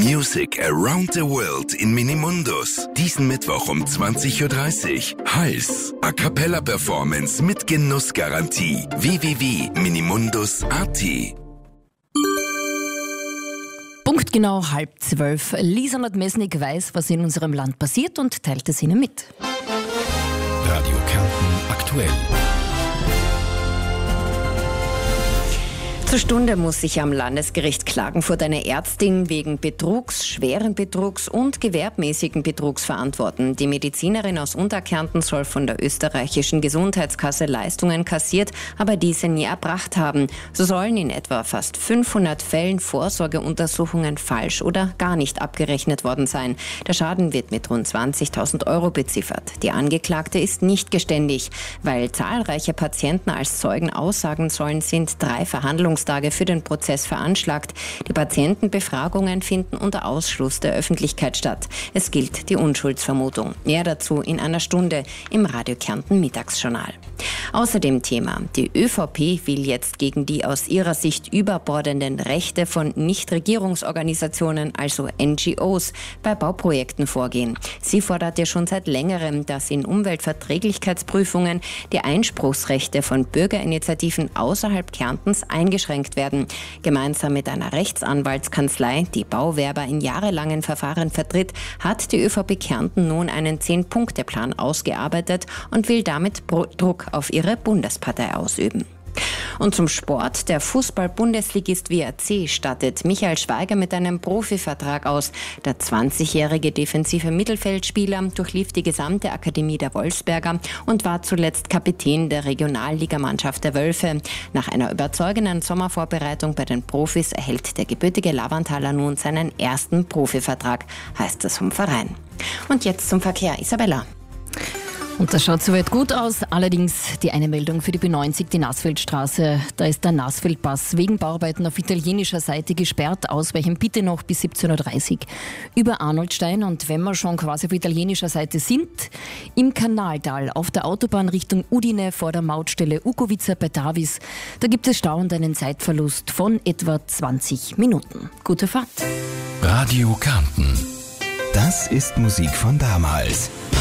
Music around the world in Minimundus. Diesen Mittwoch um 20.30 Uhr. Heiß. A Cappella Performance mit Genussgarantie. www.minimundus.at. Punktgenau 11:30. Lisa Nordmesnik weiß, was in unserem Land passiert und teilt es Ihnen mit. Radio Kärnten aktuell. Zur Stunde muss sich am Landesgericht Klagenfurt eine Ärztin wegen Betrugs, schweren Betrugs und gewerbmäßigen Betrugs verantworten. Die Medizinerin aus Unterkärnten soll von der österreichischen Gesundheitskasse Leistungen kassiert, aber diese nie erbracht haben. So sollen in etwa fast 500 Fällen Vorsorgeuntersuchungen falsch oder gar nicht abgerechnet worden sein. Der Schaden wird mit rund 20.000 Euro beziffert. Die Angeklagte ist nicht geständig. Weil zahlreiche Patienten als Zeugen aussagen sollen, sind 3 Verhandlungstage für den Prozess veranschlagt. Die Patientenbefragungen finden unter Ausschluss der Öffentlichkeit statt. Es gilt die Unschuldsvermutung. Mehr dazu in einer Stunde im Radio Kärnten Mittagsjournal. Außerdem Thema: Die ÖVP will jetzt gegen die aus ihrer Sicht überbordenden Rechte von Nichtregierungsorganisationen, also NGOs, bei Bauprojekten vorgehen. Sie fordert ja schon seit längerem, dass in Umweltverträglichkeitsprüfungen die Einspruchsrechte von Bürgerinitiativen außerhalb Kärntens eingeschränkt werden. Gemeinsam mit einer Rechtsanwaltskanzlei, die Bauwerber in jahrelangen Verfahren vertritt, hat die ÖVP Kärnten nun einen 10-Punkte-Plan ausgearbeitet und will damit Druck auf ihre Bundespartei ausüben. Und zum Sport. Der Fußball-Bundesligist WRC stattet Michael Schweiger mit einem Profivertrag aus. Der 20-jährige defensive Mittelfeldspieler durchlief die gesamte Akademie der Wolfsberger und war zuletzt Kapitän der Regionalligamannschaft der Wölfe. Nach einer überzeugenden Sommervorbereitung bei den Profis erhält der gebürtige Lavanthaler nun seinen ersten Profivertrag, heißt es vom Verein. Und jetzt zum Verkehr. Isabella. Und das schaut soweit gut aus. Allerdings die eine Meldung für die B90, die Nassfeldstraße. Da ist der Nassfeldpass wegen Bauarbeiten auf italienischer Seite gesperrt. Ausweichen bitte noch bis 17.30 Uhr über Arnoldstein. Und wenn wir schon quasi auf italienischer Seite sind, im Kanaltal auf der Autobahn Richtung Udine vor der Mautstelle Ukovica bei Davis, da gibt es Stau und einen Zeitverlust von etwa 20 Minuten. Gute Fahrt. Radio Kärnten. Das ist Musik von damals.